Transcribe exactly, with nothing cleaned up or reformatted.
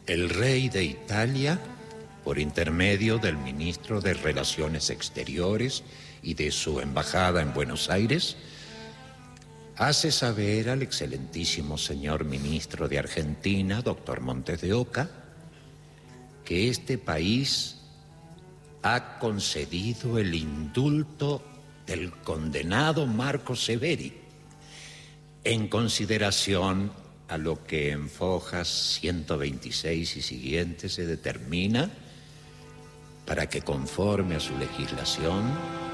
El rey de Italia, por intermedio del ministro de Relaciones Exteriores y de su embajada en Buenos Aires, hace saber al excelentísimo señor ministro de Argentina, doctor Montes de Oca, que este país ha concedido el indulto del condenado Marco Severi en consideración a lo que en Fojas ciento veintiséis y siguientes se determina para que, conforme a su legislación,